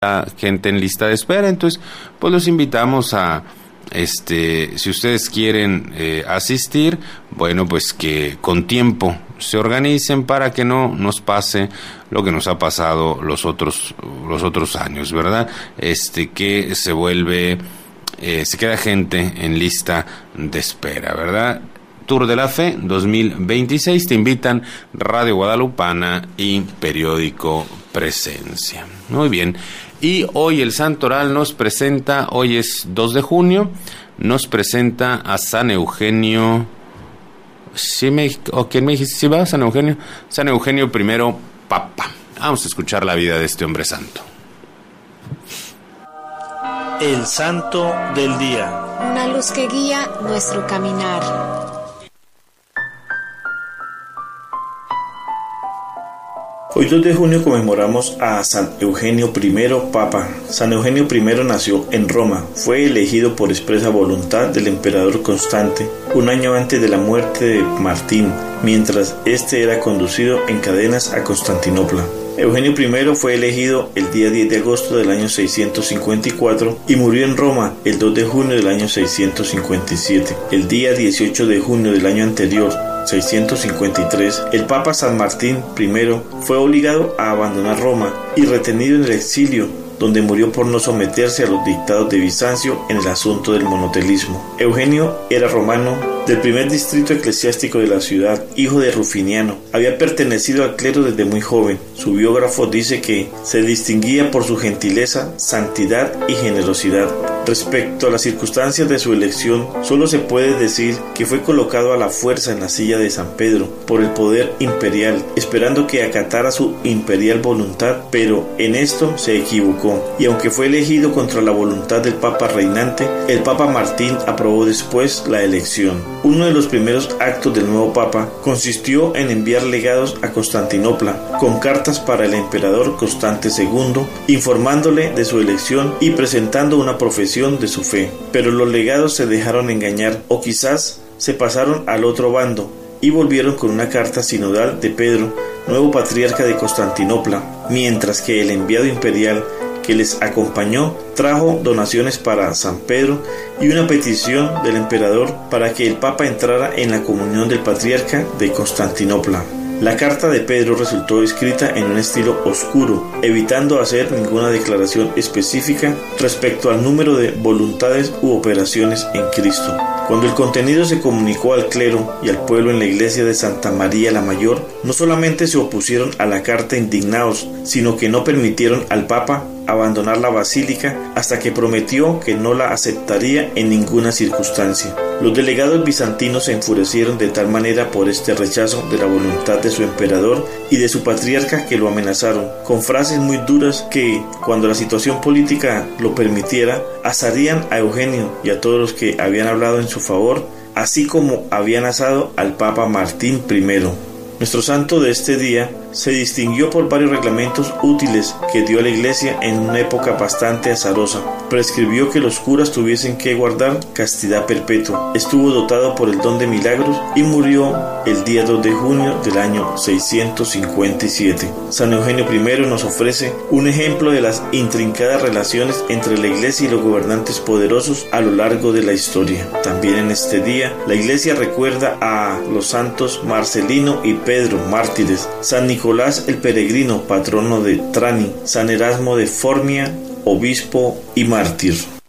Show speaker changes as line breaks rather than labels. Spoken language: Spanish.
gente en lista de espera. Entonces, pues los invitamos a, si ustedes quieren asistir, bueno, pues que con tiempo se organicen para que no nos pase lo que nos ha pasado los otros años, ¿verdad? Que se vuelve, se queda gente en lista de espera, ¿verdad? Tour de la Fe 2026, te invitan Radio Guadalupana y Periódico Presencia. Muy bien. Y hoy el Santoral nos presenta, hoy es 2 de junio, nos presenta a San Eugenio. ¿Quién me dijiste? ¿Sí va? San Eugenio. San Eugenio I, Papa. Vamos a escuchar la vida de este hombre santo.
El Santo del Día.
Una luz que guía nuestro caminar.
Hoy 2 de junio conmemoramos a San Eugenio I, Papa. San Eugenio I nació en Roma. Fue elegido por expresa voluntad del emperador Constante, un año antes de la muerte de Martín, mientras este era conducido en cadenas a Constantinopla. Eugenio I fue elegido el día 10 de agosto del año 654 y murió en Roma el 2 de junio del año 657. El día 18 de junio del año anterior, 653, el Papa San Martín I fue obligado a abandonar Roma y retenido en el exilio, donde murió por no someterse a los dictados de Bizancio en el asunto del monotelismo. Eugenio era romano, del primer distrito eclesiástico de la ciudad, hijo de Rufiniano. Había pertenecido al clero desde muy joven. Su biógrafo dice que se distinguía por su gentileza, santidad y generosidad. Respecto a las circunstancias de su elección, solo se puede decir que fue colocado a la fuerza en la silla de San Pedro por el poder imperial, esperando que acatara su imperial voluntad, pero en esto se equivocó, y aunque fue elegido contra la voluntad del Papa reinante, el Papa Martín aprobó después la elección. Uno de los primeros actos del nuevo Papa consistió en enviar legados a Constantinopla, con cartas para el emperador Constante II, informándole de su elección y presentando una profesión de su fe. Pero los legados se dejaron engañar, o quizás se pasaron al otro bando, y volvieron con una carta sinodal de Pedro, nuevo patriarca de Constantinopla, mientras que el enviado imperial que les acompañó trajo donaciones para San Pedro y una petición del emperador para que el Papa entrara en la comunión del patriarca de Constantinopla. La carta de Pedro resultó escrita en un estilo oscuro, evitando hacer ninguna declaración específica respecto al número de voluntades u operaciones en Cristo. Cuando el contenido se comunicó al clero y al pueblo en la iglesia de Santa María la Mayor, no solamente se opusieron a la carta indignados, sino que no permitieron al Papa abandonar la basílica hasta que prometió que no la aceptaría en ninguna circunstancia. Los delegados bizantinos se enfurecieron de tal manera por este rechazo de la voluntad de su emperador y de su patriarca que lo amenazaron con frases muy duras que, cuando la situación política lo permitiera, asarían a Eugenio y a todos los que habían hablado en su favor, así como habían asado al Papa Martín I. Nuestro santo de este día se distinguió por varios reglamentos útiles que dio a la Iglesia en una época bastante azarosa. Prescribió que los curas tuviesen que guardar castidad perpetua. Estuvo dotado por el don de milagros y murió el día 2 de junio del año 657. San Eugenio I nos ofrece un ejemplo de las intrincadas relaciones entre la Iglesia y los gobernantes poderosos a lo largo de la historia. También en este día, la Iglesia recuerda a los santos Marcelino y Pedro, mártires, San Nicolás el Peregrino, patrono de Trani, San Erasmo de Formia, obispo y mártir.